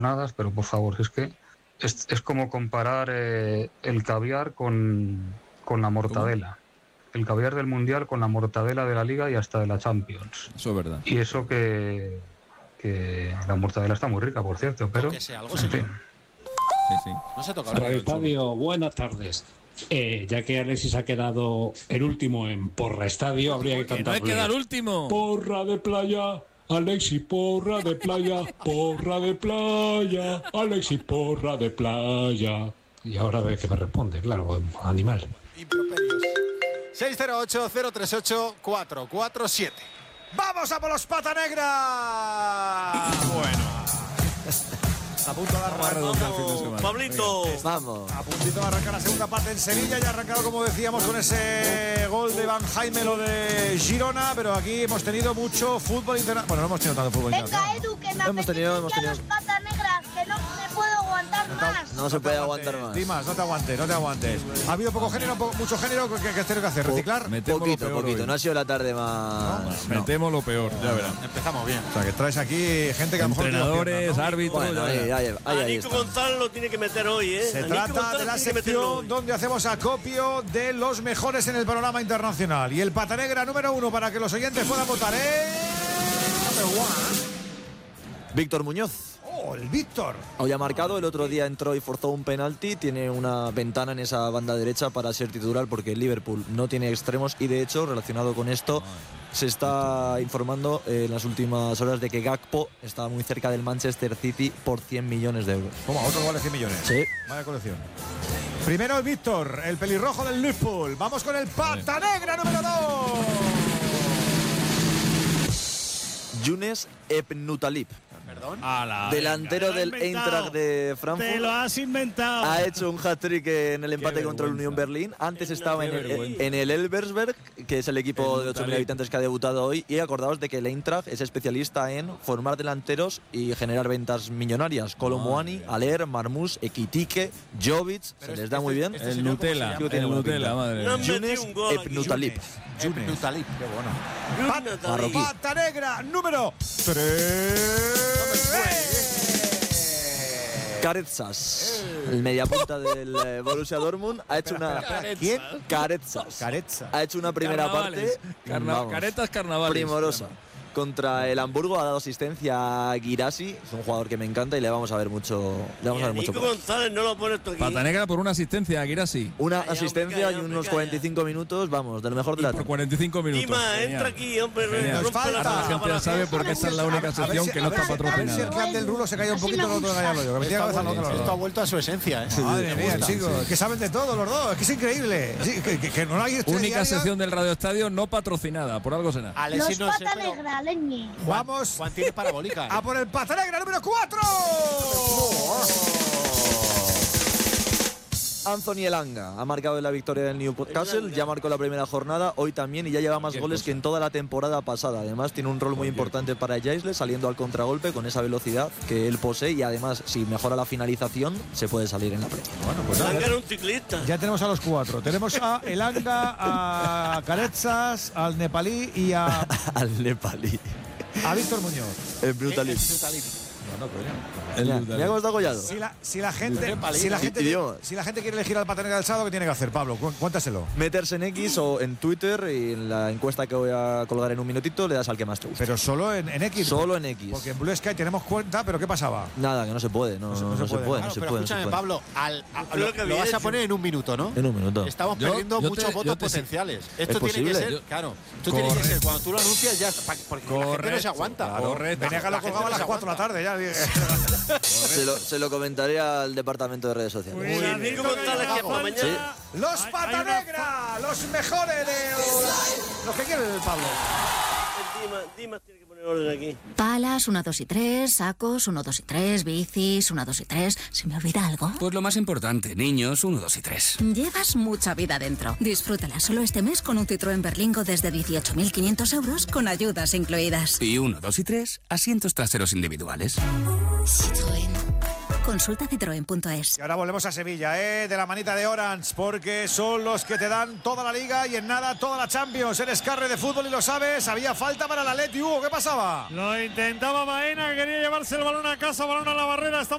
pero por favor, es que es como comparar el caviar con la mortadela. El caviar del Mundial con la mortadela de la Liga y hasta de la Champions. Eso es verdad. Y eso que la mortadela está muy rica, por cierto, pero Que sea algo, en fin. Sí. No se toca. Radio Estadio, buenas tardes. Ya que Alexis ha quedado el último en Porra Estadio, habría que cantarle. ¡No hay que dar último! Porra de playa, Alexis, porra de playa, porra de playa, Alexis, porra de playa. Y ahora ve que me responde, claro, animal. Improperios. 608-038-447. ¡Vamos a por los Pata Negra! Bueno. A punto de arrancar. Pablito. Vamos. A puntito de arrancar la segunda parte en Sevilla. Ya ha arrancado, como decíamos, con ese gol de Van Jaime, lo de Girona. Pero aquí hemos tenido mucho fútbol internacional. Bueno, no hemos tenido tanto fútbol internacional. Venga, Edu, que me Hemos tenido. apetecen los Pata Negras, que no me puedo aguantar más. No se puede aguantar más. Dimas, no te aguantes. Ha habido poco género, mucho género. ¿Qué tengo que hacer? ¿Reciclar? Poquito. No ha sido la tarde más. Metemos lo peor, ya verán. Empezamos bien. O sea, que traes aquí gente que a lo mejor... Entrenadores, árbitros... Bueno, ahí Nico González lo tiene que meter hoy, ¿eh? Se trata de la sección donde hacemos acopio de los mejores en el panorama internacional. Y el Pata Negra número 1 para que los oyentes puedan votar, Víctor Muñoz. ¡Oh, el Víctor! Hoy ha marcado, el otro día entró y forzó un penalti, tiene una ventana en esa banda derecha para ser titular porque el Liverpool no tiene extremos y de hecho, relacionado con esto, se está informando en las últimas horas de que Gakpo está muy cerca del Manchester City por 100 millones de euros. ¿Cómo? ¿Otro vale 100 millones? Sí. Vaya colección. Primero el Víctor, el pelirrojo del Liverpool. Vamos con el Pata Negra número 2. Younes Ebnutalib. Perdón. Delantero del Eintracht de Frankfurt. Te lo has inventado. Ha hecho un hat-trick en el empate contra el Unión Berlín. Antes estaba en el Elversberg, que es el equipo de 8.000 habitantes que ha debutado hoy. Y acordaos de que el Eintracht es especialista en formar delanteros y generar ventas millonarias. Kolomuani, Aller, Marmoush, Ekitike, Jovic. Se les da muy bien. El Nutella, madre mía. Younes Ebnutalib. Ebnutalib, qué bueno. Marroquí. Pata Negra número 3. Karetsas, el mediapunta del Borussia Dortmund, ha hecho una... ¿Quién? Karetsas. Ha hecho una primera Carnavales. parte... vamos, Caretas carnavales. primorosa. Contra el Hamburgo ha dado asistencia a Guirassi, es un jugador que me encanta y le vamos a ver mucho. Nico González no lo pones tú aquí. Pata Negra por una asistencia a Guirassi. Una asistencia y unos 45 minutos, vamos, de lo mejor de la Por 45 minutos. Dima, entra aquí, hombre. Genial. Nos falta. La gente ya sabe porque esta es la única sección que no está A ver si el patrocinada. clan del Rulo se cayó un poquito, no tengo que callarlo yo. Que me tiene cabeza loca los Esto ha dos. vuelto a su esencia, ¿eh? Madre mía, chicos, que saben de todo los dos, es que es increíble. Sí, que no hay estrella Única diaria. sección del Radio Estadio no patrocinada, por algo será. Los Alexis no sé, Pata pero Negra, leñe. Vamos Juan tiene parabólica. a por el Pata Negra número 4. Anthony Elanga ha marcado en la victoria del Newcastle, ya marcó la primera jornada, hoy también, y ya lleva más goles que en toda la temporada pasada. Además tiene un rol muy importante para Jaisle, saliendo al contragolpe con esa velocidad que él posee, y además si mejora la finalización se puede salir en la Premier. Bueno, pues Elanga era un ciclista. ya tenemos a los 4. Tenemos a Elanga, a Karetsas, al nepalí y a Al nepalí. Víctor Muñoz. El brutalín. No, coño. Mira cómo está gollado. Si la gente quiere elegir al Pata Negra del sábado, ¿qué tiene que hacer, Pablo? Cuéntaselo. Meterse en X o en Twitter, y en la encuesta que voy a colgar en un minutito le das al que más te guste. Pero solo en X. Solo en X. Porque en Blue Sky tenemos cuenta, pero ¿qué pasaba? Nada, que no se puede. No se puede. Pero escúchame, Pablo, lo vas a poner en un minuto, ¿no? En un minuto. Estamos perdiendo muchos votos potenciales. Esto tiene que ser, claro. Esto tiene que ser, cuando tú lo anuncias ya, porque la gente no se aguanta. Correcto. Venía que lo colgaba a las 4 de la tarde ya. Se lo comentaré al departamento de redes sociales. Nico González, que para mañana. Los Pata Negra, los mejores de los que quiere el Pablo. Dima tiene que poner orden aquí. Palas, 1, 2 y 3, sacos, 1, 2 y 3, bicis, 1, 2 y 3. ¿Se me olvida algo? Pues lo más importante, niños, 1, 2 y 3. Llevas mucha vida dentro. Disfrútala solo este mes con un Citroën Berlingo desde 18.500 euros con ayudas incluidas. Y 1, 2 y 3, asientos traseros individuales. Citroën. Consulta citroen.es. Y ahora volvemos a Sevilla, de la manita de Orange, porque son los que te dan toda la Liga y en nada toda la Champions. Eres carre de fútbol y lo sabes. Había falta para el Atleti, Hugo, ¿qué pasaba? Lo intentaba Baena, quería llevarse el balón a casa, balón a la barrera. Está